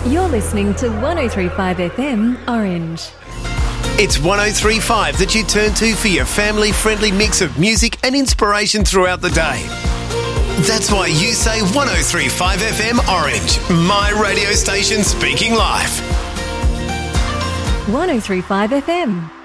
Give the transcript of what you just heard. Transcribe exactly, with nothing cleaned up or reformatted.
You're listening to one oh three point five F M Orange. It's one oh three point five that you turn to for your family-friendly mix of music and inspiration throughout the day. That's why you say one oh three point five F M Orange, my radio station speaking live. one oh three point five F M.